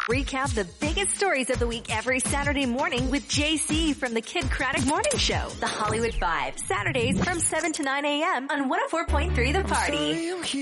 Recap the biggest stories of the week every Saturday morning with JC from the Kid Craddock Morning Show. The Hollywood Vibe. Saturdays from 7 to 9 a.m. on 104.3 The Party.